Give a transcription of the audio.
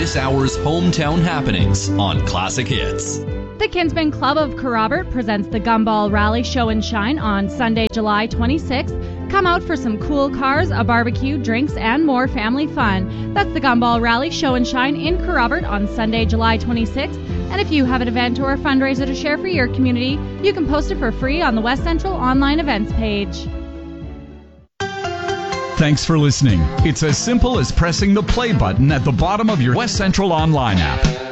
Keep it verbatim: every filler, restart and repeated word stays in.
this hour's hometown happenings on Classic Hits. The Kinsman Club of Kerrobert presents the Gumball Rally Show and Shine on Sunday, July twenty-sixth. Come out for some cool cars, a barbecue, drinks, and more family fun. That's the Gumball Rally Show and Shine in Kerrobert on Sunday, July twenty-sixth. And if you have an event or a fundraiser to share for your community, you can post it for free on the West Central online events page. Thanks for listening. It's as simple as pressing the play button at the bottom of your West Central online app.